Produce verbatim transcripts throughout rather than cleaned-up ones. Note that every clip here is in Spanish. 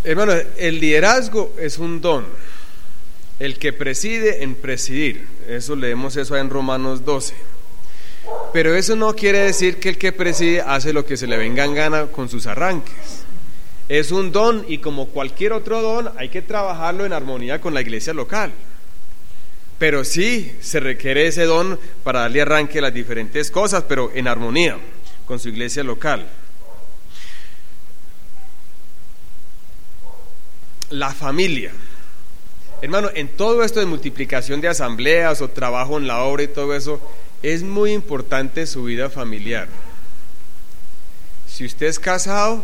Hermano, el liderazgo es un don. El que preside en presidir. Eso leemos eso en Romanos doce. Pero eso no quiere decir que el que preside hace lo que se le venga en gana con sus arranques. Es un don, y como cualquier otro don hay que trabajarlo en armonía con la iglesia local. Pero sí se requiere ese don para darle arranque a las diferentes cosas, pero en armonía con su iglesia local. La familia. Hermano, en todo esto de multiplicación de asambleas o trabajo en la obra y todo eso, es muy importante su vida familiar. Si usted es casado,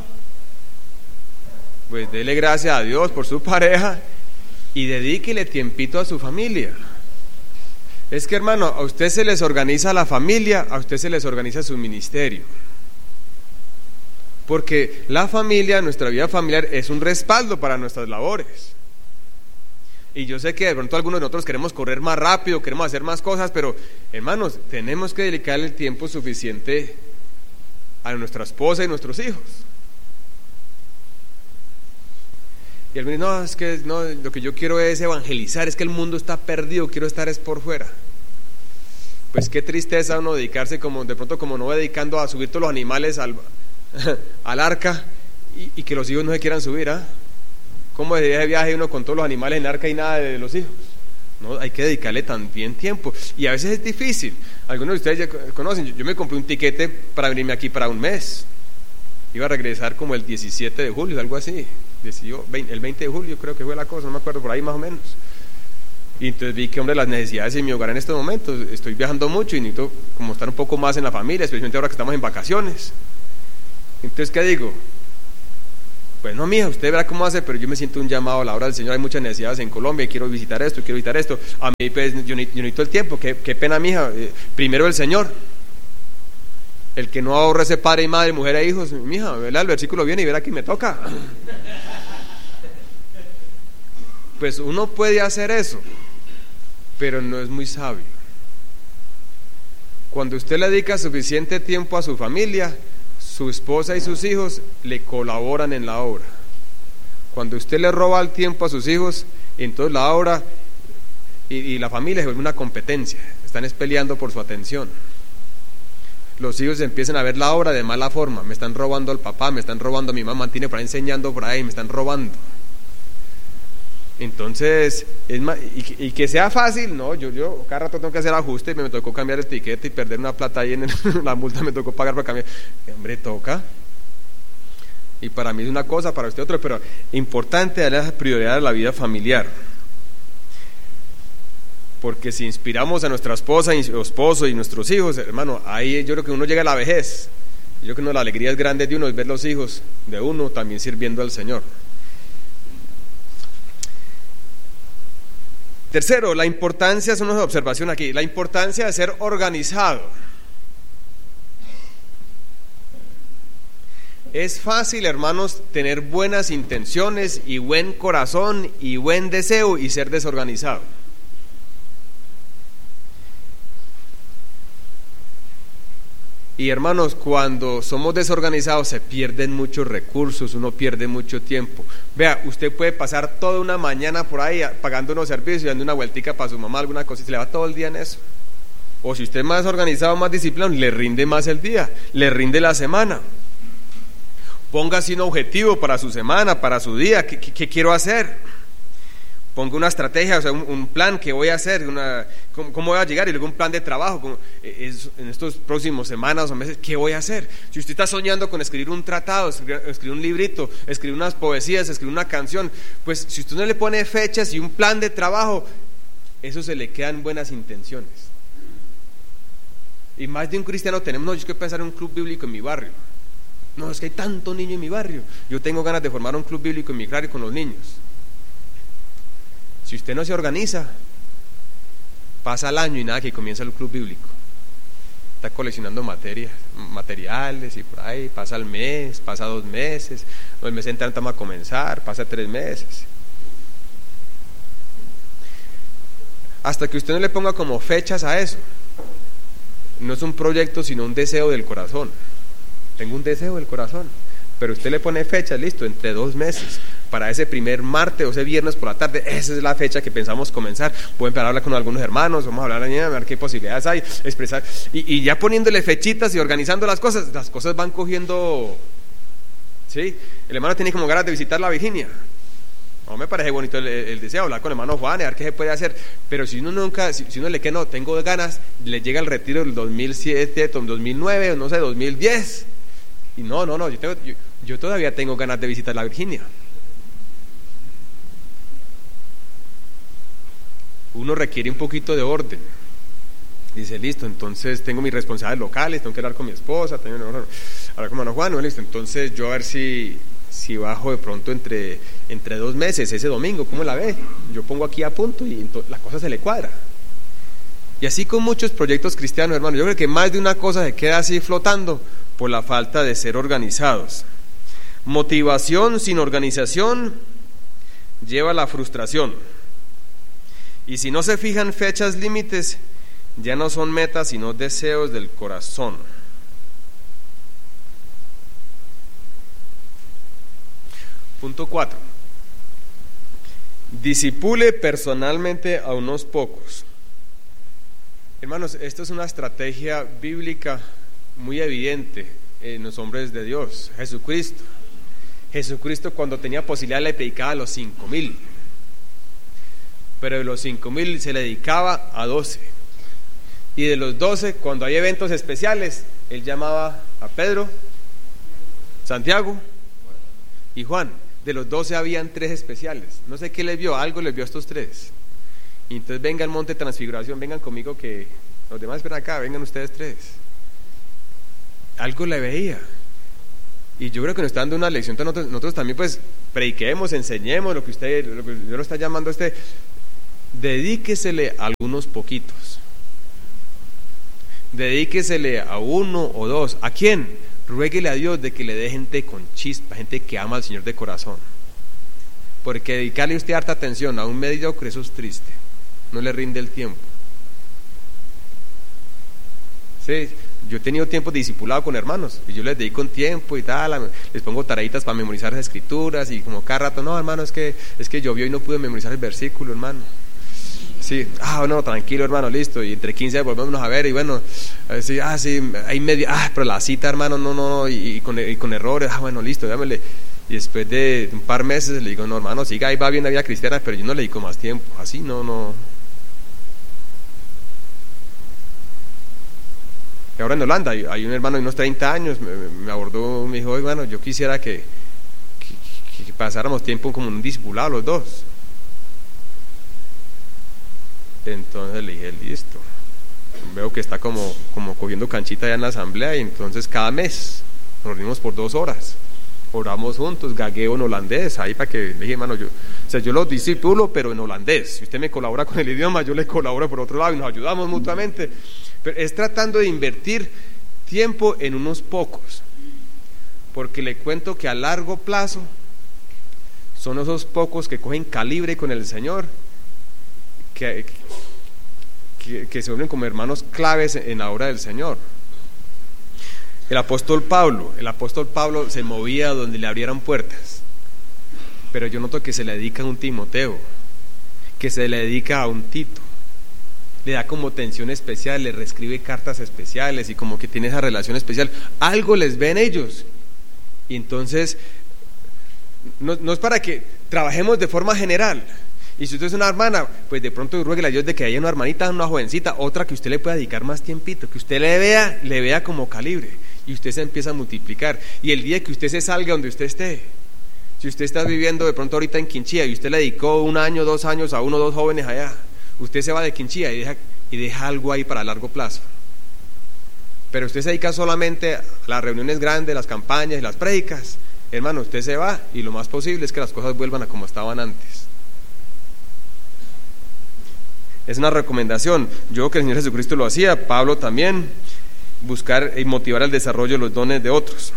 pues dele gracias a Dios por su pareja y dedíquele tiempito a su familia. Es que, hermano, a usted se les organiza la familia, a usted se les organiza su ministerio. Porque la familia, nuestra vida familiar, es un respaldo para nuestras labores. Y yo sé que de pronto algunos de nosotros queremos correr más rápido, queremos hacer más cosas, pero hermanos, tenemos que dedicarle el tiempo suficiente a nuestra esposa y nuestros hijos. Y él me dice, no, es que no, lo que yo quiero es evangelizar, es que el mundo está perdido, quiero estar es por fuera. Pues qué tristeza uno dedicarse como de pronto como no dedicando a subir todos los animales al, al arca y, y que los hijos no se quieran subir, ¿ah? ¿eh? ¿Cómo de ese viaje uno con todos los animales en el arca y nada de los hijos? No, hay que dedicarle también tiempo. Y a veces es difícil. Algunos de ustedes ya conocen, yo, yo me compré un tiquete para venirme aquí para un mes. Iba a regresar como el diecisiete de julio, algo así. El veinte de julio creo que fue la cosa, no me acuerdo, por ahí más o menos. Y entonces vi que, hombre, las necesidades en mi hogar en estos momentos, estoy viajando mucho y necesito como estar un poco más en la familia, especialmente ahora que estamos en vacaciones. Entonces, ¿qué digo? Pues no, mija, usted verá cómo hace, pero yo me siento un llamado a la obra del Señor. Hay muchas necesidades en Colombia y quiero visitar esto, quiero visitar esto. A mí pues, yo, yo necesito el tiempo, qué, qué pena, mija. Eh, primero el Señor. El que no aborrece padre y madre, mujer e hijos, mija, ¿verdad? El versículo viene y verá que me toca. Pues uno puede hacer eso, pero no es muy sabio. Cuando usted le dedica suficiente tiempo a su familia, su esposa y sus hijos le colaboran en la obra. Cuando usted le roba el tiempo a sus hijos, entonces la obra y, y la familia se vuelve una competencia, están peleando por su atención. Los hijos empiezan a ver la obra de mala forma, me están robando al papá, me están robando a mi mamá, mantiene por ahí enseñando por ahí, me están robando. Entonces, es más, y, y que sea fácil, no, yo, yo cada rato tengo que hacer ajustes, me, me tocó cambiar el tiquete y perder una plata ahí en el, la multa me tocó pagar para cambiar. Hombre, toca. Y para mí es una cosa, para usted otra, pero importante darle prioridad a la vida familiar. Porque si inspiramos a nuestra esposa y esposo y nuestros hijos, hermano, ahí yo creo que uno llega a la vejez. Yo creo que uno, la alegría es grande de uno es ver los hijos de uno también sirviendo al Señor. Tercero, la importancia, es una observación aquí, la importancia de ser organizado. Es fácil, hermanos, tener buenas intenciones y buen corazón y buen deseo y ser desorganizado. Y hermanos, cuando somos desorganizados se pierden muchos recursos, uno pierde mucho tiempo. Vea, usted puede pasar toda una mañana por ahí pagando unos servicios y dando una vueltica para su mamá, alguna cosa, y se le va todo el día en eso. O si usted es más organizado, más disciplinado, le rinde más el día, le rinde la semana. Póngase un objetivo para su semana, para su día, ¿qué, qué, qué quiero hacer? Ponga una estrategia, o sea, un, un plan que voy a hacer, una, cómo, cómo voy a llegar, y luego un plan de trabajo, como, es, en estos próximos semanas o meses, ¿qué voy a hacer? Si usted está soñando con escribir un tratado, escribir, escribir un librito, escribir unas poesías, escribir una canción, pues si usted no le pone fechas y un plan de trabajo, eso se le quedan buenas intenciones. Y más de un cristiano tenemos, no, yo quiero pensar en un club bíblico en mi barrio. No, es que hay tanto niño en mi barrio, yo tengo ganas de formar un club bíblico en mi barrio con los niños. Si usted no se organiza, pasa el año y nada que comienza el club bíblico. Está coleccionando materia, materiales y por ahí, pasa el mes, pasa dos meses, o el mes entrante vamos a comenzar, pasa tres meses. Hasta que usted no le ponga como fechas a eso. No es un proyecto, sino un deseo del corazón. Tengo un deseo del corazón, pero usted le pone fechas, listo, entre dos meses, para ese primer martes o ese viernes por la tarde, esa es la fecha que pensamos comenzar. Voy a empezar a hablar con algunos hermanos, vamos a hablar a ver qué posibilidades hay, expresar, y, y ya poniéndole fechitas y organizando las cosas, las cosas van cogiendo, ¿sí? El hermano tiene como ganas de visitar la Virginia. No me parece bonito el, el deseo, hablar con el hermano Juan, a ver qué se puede hacer, pero si uno nunca, si, si uno le queda, no, tengo ganas, le llega el retiro del dos mil siete, dos mil nueve, no sé, dos mil diez, y no, no, no, yo, tengo, yo, yo todavía tengo ganas de visitar la Virginia. Uno requiere un poquito de orden. Dice, listo, entonces tengo mis responsabilidades locales, tengo que hablar con mi esposa, tengo que hablar con mi hermano Juan, no, listo, entonces yo a ver si... si bajo de pronto entre, entre dos meses, ese domingo, ¿cómo la ve? Yo pongo aquí a punto y la cosa se le cuadra. Y así con muchos proyectos cristianos, hermanos, yo creo que más de una cosa se queda así flotando por la falta de ser organizados. Motivación sin organización lleva a la frustración. Y si no se fijan fechas límites, ya no son metas, sino deseos del corazón. Punto cuatro. Disipule personalmente a unos pocos. Hermanos, esto es una estrategia bíblica muy evidente en los hombres de Dios. Jesucristo. Jesucristo cuando tenía posibilidad le predicaba a los cinco mil. Pero de los cinco mil se le dedicaba a doce. Y de los doce, cuando hay eventos especiales, él llamaba a Pedro, Santiago y Juan. De los doce habían tres especiales. No sé qué les vio, algo les vio a estos tres. Y entonces venga el monte de transfiguración, vengan conmigo que los demás esperan acá, vengan ustedes tres. Algo le veía. Y yo creo que nos está dando una lección. Nosotros, nosotros también pues prediquemos, enseñemos lo que usted, lo que Dios lo está llamando a usted. Dedíquesele a algunos poquitos. Dedíquesele a uno o dos. ¿A quién? Ruéguele a Dios de que le dé gente con chispa, gente que ama al Señor de corazón. Porque dedicarle usted harta atención a un mediocre, eso es triste. No le rinde el tiempo. Sí, yo he tenido tiempo de discipulado con hermanos y yo les dedico un tiempo y tal, les pongo tareitas para memorizar las escrituras y como cada rato, no hermano, es que, es que llovió y no pude memorizar el versículo, hermano. Sí, ah, bueno, tranquilo, hermano, listo. Y entre quince volvemos a ver, y bueno, sí, ah, sí, hay medio, ah, pero la cita, hermano, no, no, y, y, con, y con errores, ah, bueno, listo, dámele. Y después de un par meses le digo, no, hermano, siga, ahí va bien la vida cristiana, pero yo no le dedico más tiempo, así, no, no. Y ahora en Holanda, hay, hay un hermano de unos treinta años, me, me abordó, me dijo, hermano, yo quisiera que, que, que pasáramos tiempo como un discipulado los dos. Entonces le dije, listo, veo que está como, como cogiendo canchita ya en la asamblea, y entonces cada mes nos reunimos por dos horas, oramos juntos, gagueo en holandés, ahí para que, le dije, hermano, yo, o sea, yo lo discipulo, pero en holandés, si usted me colabora con el idioma, yo le colaboro por otro lado y nos ayudamos mutuamente, pero es tratando de invertir tiempo en unos pocos, porque le cuento que a largo plazo son esos pocos que cogen calibre con el Señor, Que, que, que se vuelven como hermanos claves en la obra del Señor. El apóstol Pablo, el apóstol Pablo se movía donde le abrieran puertas, pero yo noto que se le dedica a un Timoteo, que se le dedica a un Tito, le da como atención especial, le reescribe cartas especiales y como que tiene esa relación especial. Algo les ven ellos, y entonces no, no es para que trabajemos de forma general. Y si usted es una hermana, pues de pronto ruegue a Dios de que haya una hermanita, una jovencita, otra que usted le pueda dedicar más tiempito, que usted le vea, le vea como calibre, y usted se empieza a multiplicar. Y el día que usted se salga donde usted esté, si usted está viviendo de pronto ahorita en Quinchía y usted le dedicó un año, dos años a uno o dos jóvenes allá, usted se va de Quinchía y deja, y deja algo ahí para largo plazo. Pero usted se dedica solamente a las reuniones grandes, las campañas y las prédicas, hermano, usted se va y lo más posible es que las cosas vuelvan a como estaban antes. Es una recomendación. Yo creo que el Señor Jesucristo lo hacía, Pablo también, buscar y motivar el desarrollo de los dones de otros.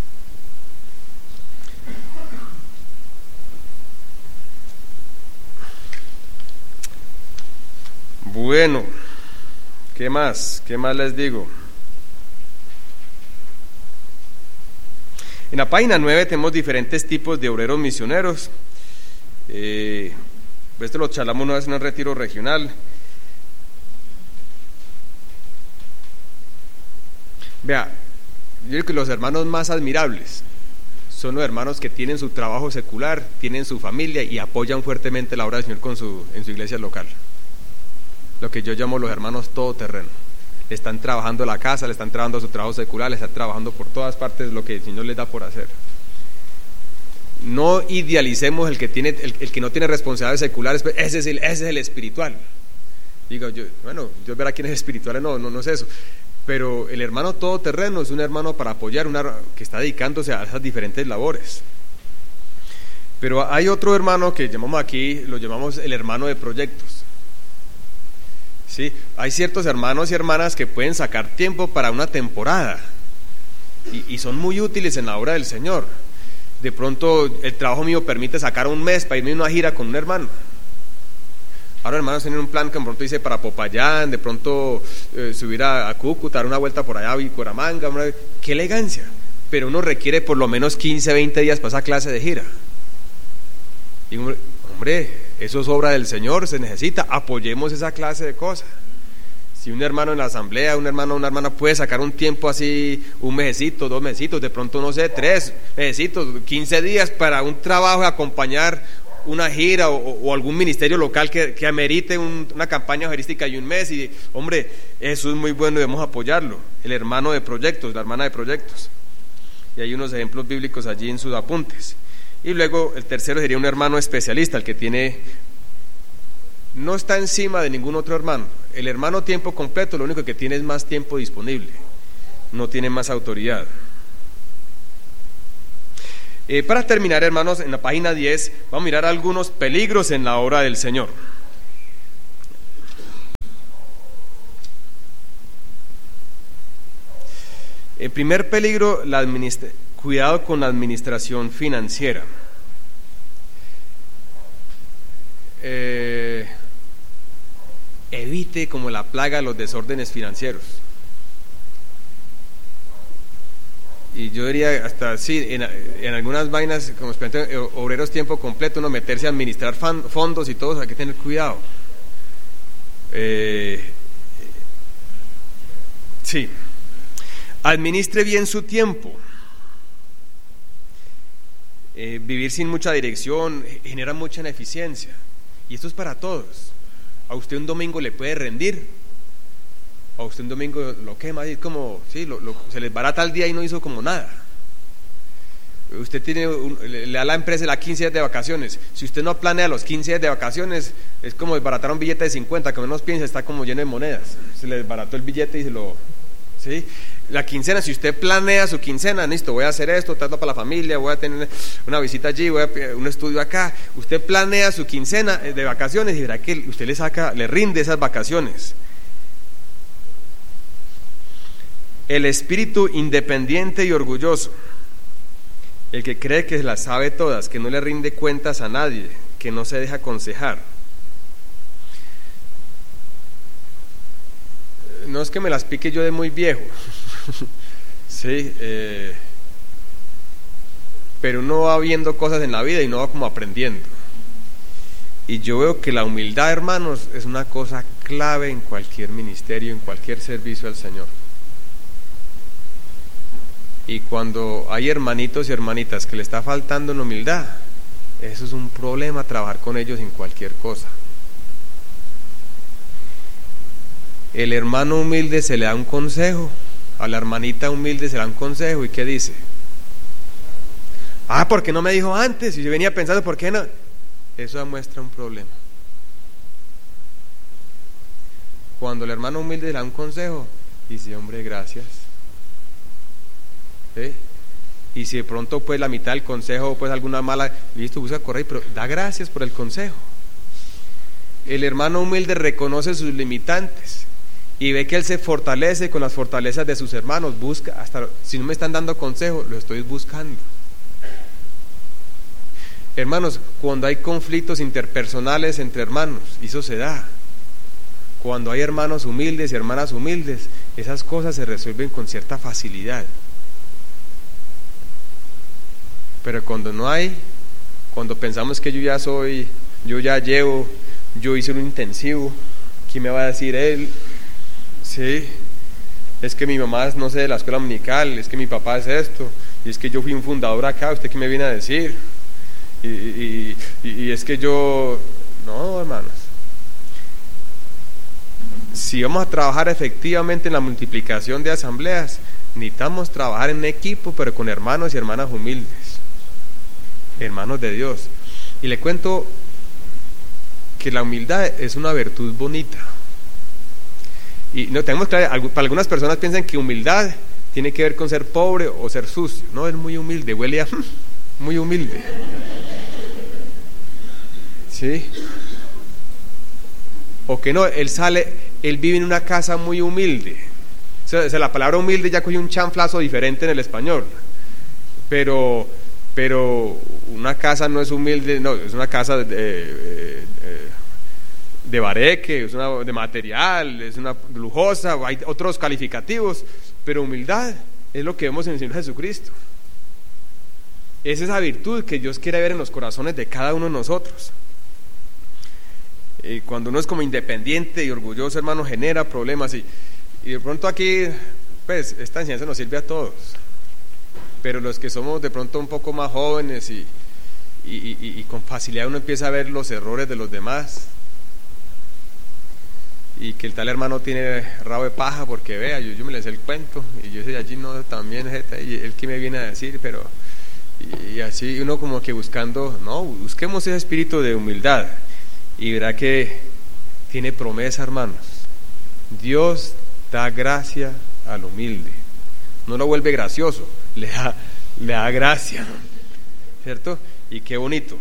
Bueno, ¿qué más? ¿Qué más les digo? En la página nueve tenemos diferentes tipos de obreros misioneros. Eh, esto lo charlamos una vez en un retiro regional. Vea, yo creo que los hermanos más admirables son los hermanos que tienen su trabajo secular, tienen su familia y apoyan fuertemente la obra del Señor con su, en su iglesia local. Lo que yo llamo los hermanos todoterreno. Le están trabajando la casa, le están trabajando su trabajo secular, le están trabajando por todas partes lo que el Señor les da por hacer. No idealicemos el que tiene, el, el que no tiene responsabilidades seculares, pues ese es el, ese es el espiritual. Digo yo, bueno, Dios verá quién es espiritual, no, no, no es eso. Pero el hermano todoterreno es un hermano para apoyar, una, que está dedicándose a esas diferentes labores. Pero hay otro hermano que llamamos aquí, lo llamamos el hermano de proyectos. Sí, hay ciertos hermanos y hermanas que pueden sacar tiempo para una temporada y, y son muy útiles en la obra del Señor. De pronto el trabajo mío permite sacar un mes para irme a una gira con un hermano. Ahora hermanos tienen un plan que de pronto dice para Popayán, de pronto eh, subir a, a Cúcuta, dar una vuelta por allá a Bucaramanga, una... qué elegancia, pero uno requiere por lo menos quince, veinte días para esa clase de gira. Y hombre, hombre, eso es obra del Señor, se necesita, apoyemos esa clase de cosas. Si un hermano en la asamblea, un hermano o una hermana puede sacar un tiempo así, un mesecito, dos mesecitos, de pronto no sé, tres mesecitos, quince días para un trabajo de acompañar una gira o, o algún ministerio local que, que amerite un, una campaña evangelística y un mes, y hombre, eso es muy bueno y debemos apoyarlo. El hermano de proyectos, la hermana de proyectos, y hay unos ejemplos bíblicos allí en sus apuntes. Y luego el tercero sería un hermano especialista, el que tiene, no está encima de ningún otro hermano. El hermano tiempo completo lo único que tiene es más tiempo disponible, no tiene más autoridad. Eh, para terminar, hermanos, en la página diez vamos a mirar algunos peligros en la obra del Señor. El primer peligro, la administra- cuidado con la administración financiera. Eh, evite como la plaga los desórdenes financieros. Y yo diría hasta sí, en, en algunas vainas, como obreros tiempo completo, uno meterse a administrar fan, fondos y todo, hay que tener cuidado. Eh, sí, administre bien su tiempo. Eh, vivir sin mucha dirección genera mucha ineficiencia, y esto es para todos. A usted un domingo le puede rendir, a usted un domingo lo quema, es como, sí, lo, lo, se les barata el día y no hizo como nada. Usted tiene un, le, le da a la empresa la quince días de vacaciones. Si usted no planea los quince días de vacaciones, es como desbaratar un billete de cincuenta, que menos piensa, está como lleno de monedas. Se le desbarató el billete y se lo... ¿sí? La quincena, si usted planea su quincena, listo, voy a hacer esto, trato para la familia, voy a tener una visita allí, voy a un estudio acá. Usted planea su quincena de vacaciones y verá que usted le saca, le rinde esas vacaciones. El espíritu independiente y orgulloso, el que cree que las sabe todas, que no le rinde cuentas a nadie, que no se deja aconsejar. No es que me las pique yo de muy viejo, sí, eh, pero uno va viendo cosas en la vida y uno va como aprendiendo. Y yo veo que la humildad, hermanos, es una cosa clave en cualquier ministerio, en cualquier servicio al Señor. Y cuando hay hermanitos y hermanitas que le está faltando en humildad, eso es un problema, trabajar con ellos en cualquier cosa. El hermano humilde se le da un consejo, a la hermanita humilde se le da un consejo, ¿y qué dice? Ah, ¿por qué no me dijo antes? Y yo venía pensando, ¿por qué no? Eso demuestra un problema. Cuando el hermano humilde le da un consejo, dice, hombre, gracias. ¿Sí? Y si de pronto pues la mitad del consejo pues alguna mala, listo, busca correr, pero da gracias por el consejo. El hermano humilde reconoce sus limitantes y ve que él se fortalece con las fortalezas de sus hermanos. Busca, hasta si no me están dando consejo, lo estoy buscando. Hermanos, cuando hay conflictos interpersonales entre hermanos, eso se da. Cuando hay hermanos humildes y hermanas humildes, esas cosas se resuelven con cierta facilidad. Pero cuando no hay, Cuando pensamos que yo ya soy, yo ya llevo, yo hice un intensivo, ¿quién me va a decir él? Sí, es que mi mamá es, no sé, de la escuela dominical, es que mi papá es esto, y es que yo fui un fundador acá, ¿usted qué me viene a decir? Y, y, y, y es que yo, no, hermanos. Si vamos a trabajar efectivamente en la multiplicación de asambleas, necesitamos trabajar en equipo, pero con hermanos y hermanas humildes, hermanos de Dios. Y le cuento que la humildad es una virtud bonita. Y no tenemos que, para algunas personas piensan que humildad tiene que ver con ser pobre o ser sucio. No, es muy humilde, huele a muy humilde. ¿Sí? O que no, él sale, él vive en una casa muy humilde. O sea, o sea, la palabra humilde ya cogió un chanflazo diferente en el español. Pero, pero una casa no es humilde, no, es una casa de, de, de bareque, es una de material, es una lujosa, hay otros calificativos, pero humildad es lo que vemos en el Señor Jesucristo. Es esa virtud que Dios quiere ver en los corazones de cada uno de nosotros. Y cuando uno es como independiente y orgulloso, hermano, genera problemas. Y, y de pronto aquí, pues, esta enseñanza nos sirve a todos. Pero los que somos de pronto un poco más jóvenes y, y, y, y con facilidad uno empieza a ver los errores de los demás. Y que el tal hermano tiene rabo de paja porque vea, yo, yo me le sé el cuento. Y yo soy allí, no, también, jeta, y él que me viene a decir, pero... Y, y así uno como que buscando, no, busquemos ese espíritu de humildad. Y verá que tiene promesa, hermanos. Dios da gracia al humilde. No lo vuelve gracioso, le da, le da gracia, ¿cierto? Y qué bonito.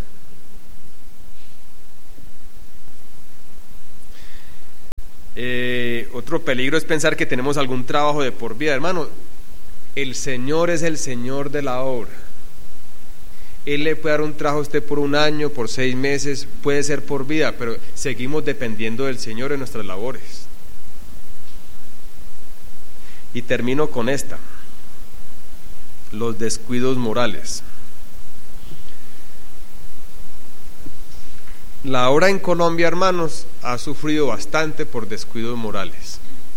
Eh, otro peligro es pensar que tenemos algún trabajo de por vida, hermano. El Señor es el Señor de la obra. Él le puede dar un trabajo a usted por un año, por seis meses, puede ser por vida, pero seguimos dependiendo del Señor en nuestras labores. Y termino con esta: los descuidos morales. La obra en Colombia, hermanos, ha sufrido bastante por descuidos morales.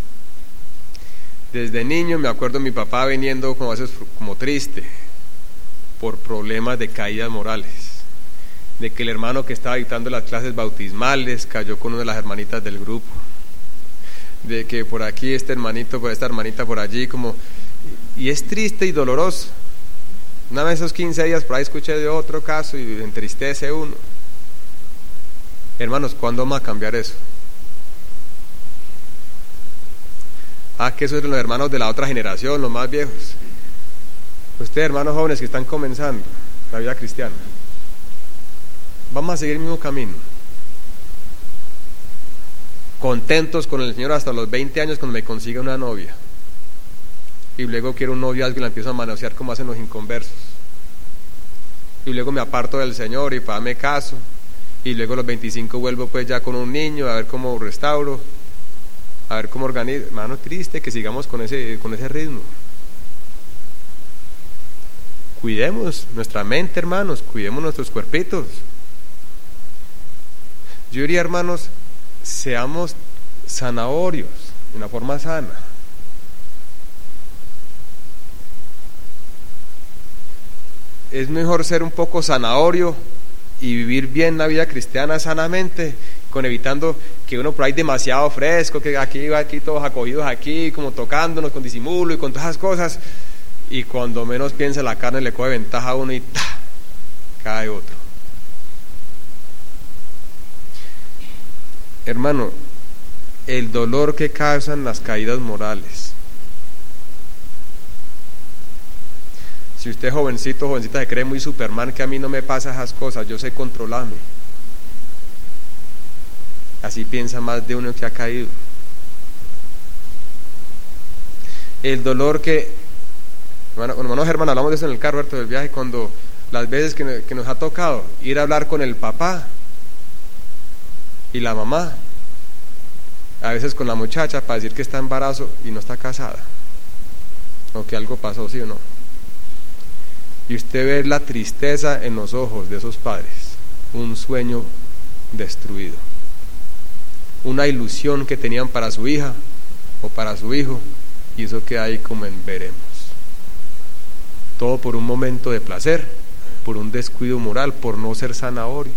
Desde niño me acuerdo de mi papá viniendo como a veces como triste por problemas de caídas morales, de que el hermano que estaba dictando las clases bautismales cayó con una de las hermanitas del grupo, de que por aquí este hermanito, por esta hermanita por allí, como, y es triste y doloroso. Una vez esos quince días por ahí escuché de otro caso y entristece uno. Hermanos, ¿cuándo vamos a cambiar eso? Ah, que esos son los hermanos de la otra generación, los más viejos. Ustedes, hermanos jóvenes que están comenzando la vida cristiana, vamos a seguir el mismo camino, contentos con el Señor hasta los veinte años cuando me consiga una novia, y luego quiero un noviazgo y la empiezo a manosear como hacen los inconversos, y luego me aparto del Señor y para darme caso, y luego a los veinticinco vuelvo pues ya con un niño a ver cómo restauro, a ver cómo organizo. Hermano, triste que sigamos con ese, con ese ritmo. Cuidemos nuestra mente, hermanos, cuidemos nuestros cuerpitos. Yo diría, hermanos, seamos zanahorios de una forma sana. Es mejor ser un poco zanahorio y vivir bien la vida cristiana sanamente, con evitando que uno por ahí demasiado fresco, que aquí, aquí todos acogidos aquí, como tocándonos con disimulo y con todas esas cosas. Y cuando menos piensa la carne le coge ventaja a uno y ¡ta! Cae otro. Hermano, el dolor que causan las caídas morales. Si usted jovencito, jovencita se cree muy Superman, que a mí no me pasa esas cosas, yo sé controlarme. Así piensa más de uno que ha caído. El dolor que... Bueno, hermanos Germán, hablamos de eso en el carro del viaje, cuando las veces que, que nos ha tocado ir a hablar con el papá y la mamá, a veces con la muchacha para decir que está embarazo y no está casada, o que algo pasó, sí o no. y usted ve la tristeza en los ojos de esos padres, un sueño destruido, una ilusión que tenían para su hija o para su hijo, y eso queda ahí como en veremos. Todo por un momento de placer, por un descuido moral, por no ser zanahoria.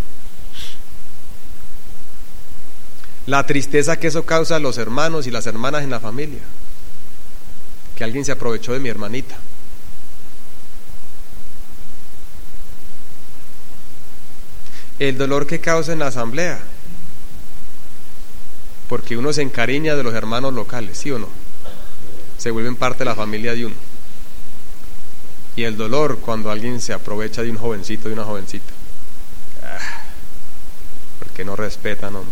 La tristeza que eso causa a los hermanos y las hermanas en la familia, que alguien se aprovechó de mi hermanita. El dolor que causa en la asamblea, porque uno se encariña de los hermanos locales, ¿sí o no? Se vuelven parte de la familia de uno. Y el dolor cuando alguien se aprovecha de un jovencito, de una jovencita. Ah, porque no respetan, hombre.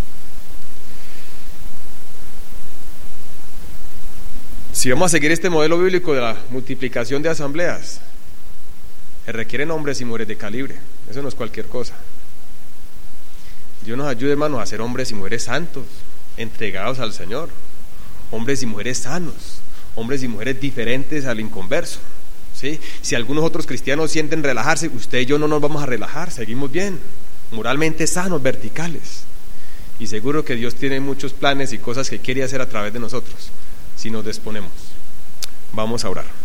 Si vamos a seguir este modelo bíblico de la multiplicación de asambleas, se requieren hombres y mujeres de calibre. Eso no es cualquier cosa. Dios nos ayude, hermanos, a ser hombres y mujeres santos, entregados al Señor, hombres y mujeres sanos, hombres y mujeres diferentes al inconverso, ¿sí? Si algunos otros cristianos sienten relajarse, usted y yo no nos vamos a relajar, seguimos bien, moralmente sanos, verticales, y seguro que Dios tiene muchos planes y cosas que quiere hacer a través de nosotros, si nos disponemos. Vamos a orar.